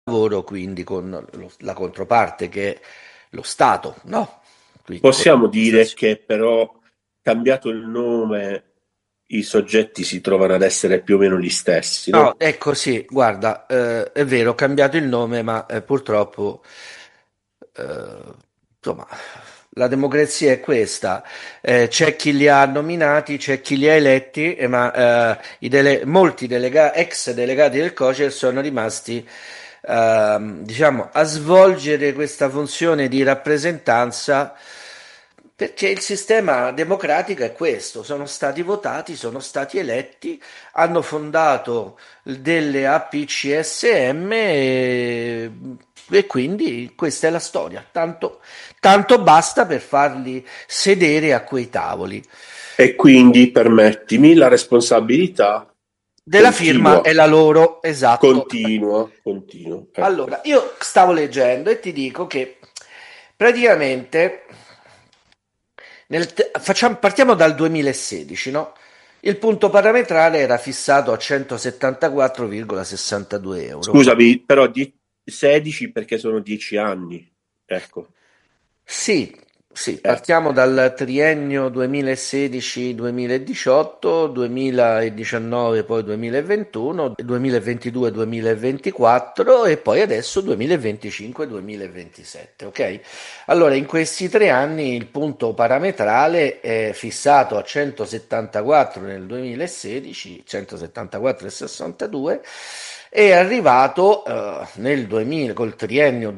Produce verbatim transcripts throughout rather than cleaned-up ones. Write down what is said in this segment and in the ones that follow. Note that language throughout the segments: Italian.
lavoro quindi con lo- la controparte che è lo Stato, no? Quindi con Possiamo dire l'amministrazione. che però, cambiato il nome, i soggetti si trovano ad essere più o meno gli stessi, No, no? è così, guarda, eh, è vero, ho cambiato il nome, ma eh, purtroppo, eh, insomma, la democrazia è questa. Eh, c'è chi li ha nominati, c'è chi li ha eletti, eh, ma eh, i dele- molti delega- ex delegati del COCER sono rimasti, ehm, diciamo, a svolgere questa funzione di rappresentanza perché il sistema democratico è questo, sono stati votati, sono stati eletti, hanno fondato delle A P C S M e, e quindi questa è la storia. Tanto, tanto basta per farli sedere a quei tavoli. E quindi, permettimi, la responsabilità Della firma continua, è la loro, esatto. continua, continua. Ecco. Allora, io stavo leggendo e ti dico che praticamente nel te- facciamo- partiamo dal duemilasedici, no? Il punto parametrale era fissato a centosettantaquattro virgola sessantadue euro. Scusami, però di- sedici perché sono dieci anni. Ecco. Sì, sì, Eh. partiamo dal triennio duemilasedici-duemiladiciotto, duemiladiciannove, poi duemilaventuno, duemilaventidue-duemilaventiquattro e poi adesso duemilaventicinque-duemilaventisette, ok? Allora, in questi tre anni il punto parametrale è fissato a centosettantaquattro nel duemilasedici, centosettantaquattro virgola sessantadue, è arrivato eh, nel duemila, col triennio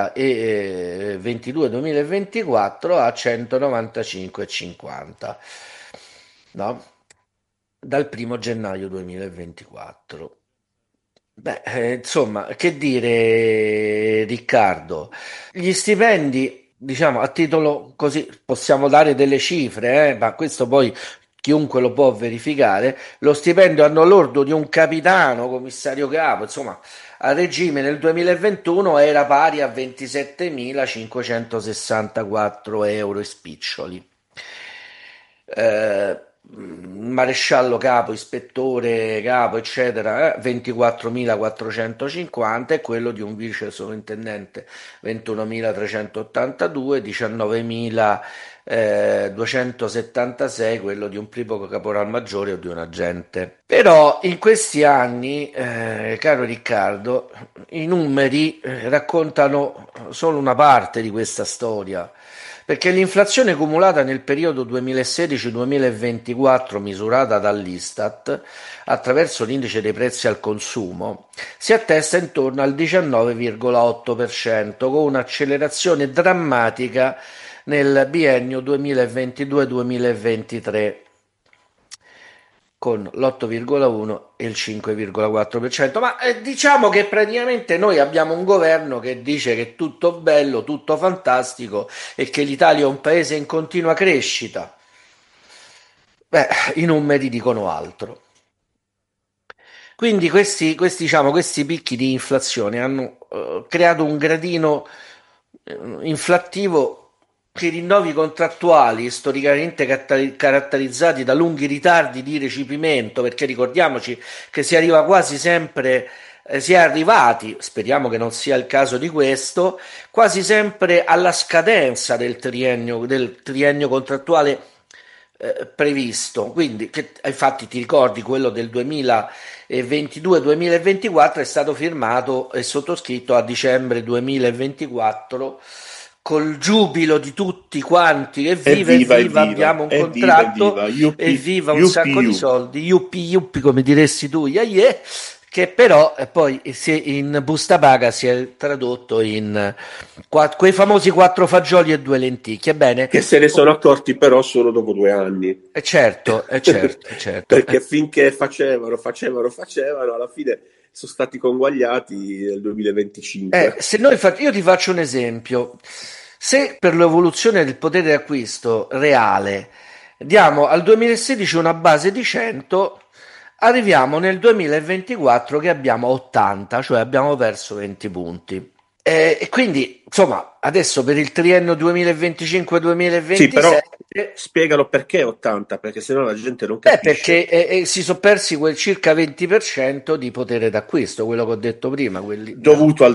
duemilaventidue-duemilaventiquattro a centonovantacinque virgola cinquanta, no? Dal primo gennaio duemilaventiquattro. Beh, eh, insomma, che dire, Riccardo? Gli stipendi, diciamo, a titolo così, possiamo dare delle cifre, eh, ma questo poi chiunque lo può verificare. Lo stipendio anno lordo di un capitano, commissario capo, insomma, a regime nel duemilaventuno era pari a ventisettemilacinquecentosessantaquattro euro e spiccioli. Eh, maresciallo capo, ispettore capo, eccetera, eh, ventiquattromilaquattrocentocinquanta e quello di un vice sovrintendente ventunomilatrecentottantadue, diciannovemiladuecentosettantasei quello di un primo caporal maggiore o di un agente. Però in questi anni, eh, caro Riccardo, i numeri eh, raccontano solo una parte di questa storia. Perché l'inflazione cumulata nel periodo duemilasedici-duemilaventiquattro, misurata dall'Istat attraverso l'indice dei prezzi al consumo, si attesta intorno al diciannove virgola otto per cento, con un'accelerazione drammatica nel biennio duemilaventidue-duemilaventitré con l'otto virgola uno e il cinque virgola quattro per cento. Ma eh, diciamo che praticamente noi abbiamo un governo che dice che è tutto bello, tutto fantastico e che l'Italia è un paese in continua crescita. Beh, i numeri dicono altro. Quindi questi, questi, diciamo, questi picchi di inflazione hanno eh, creato un gradino eh, inflattivo che i rinnovi contrattuali, storicamente catta- caratterizzati da lunghi ritardi di recepimento, perché ricordiamoci che si arriva quasi sempre, eh, si è arrivati, speriamo che non sia il caso di questo, quasi sempre alla scadenza del triennio, del triennio contrattuale eh, previsto. Quindi, che, infatti, ti ricordi quello del duemilaventidue-duemilaventiquattro è stato firmato e sottoscritto a dicembre duemilaventiquattro col giubilo di tutti quanti. Evviva, Evviva, evviva, evviva, abbiamo un evviva, contratto, evviva. Yuppie, evviva un sacco di yuppie, soldi, yuppi, yuppi, come diresti tu, yeah, yeah, che però eh, poi si- in busta paga si è tradotto in eh, qua- quei famosi quattro fagioli e due lenticchie. Ebbene, che se ne sono accorti però solo dopo due anni. è certo, è certo, è certo. Perché finché facevano, facevano, facevano, alla fine sono stati conguagliati nel Eh, duemilaventicinque. se noi fa- io ti faccio un esempio. Se per l'evoluzione del potere d'acquisto reale diamo al duemilasedici una base di cento, arriviamo nel duemilaventiquattro che abbiamo ottanta, cioè abbiamo perso venti punti. Eh, e quindi, insomma, adesso per il triennio Sì, però duemilaventicinque-duemilaventisette. spiegalo perché ottanta, perché sennò la gente non Beh, capisce. perché eh, eh, si sono persi quel circa venti per cento di potere d'acquisto, quello che ho detto prima, quelli da- Dovuto al